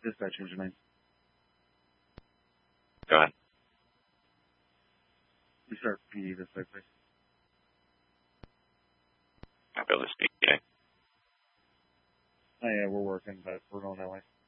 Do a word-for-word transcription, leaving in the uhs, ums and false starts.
Dispatch engineering. Go ahead. Restart P D this way, please. I'll be able to speak. Okay. Oh, yeah, we're working, but we're going that way.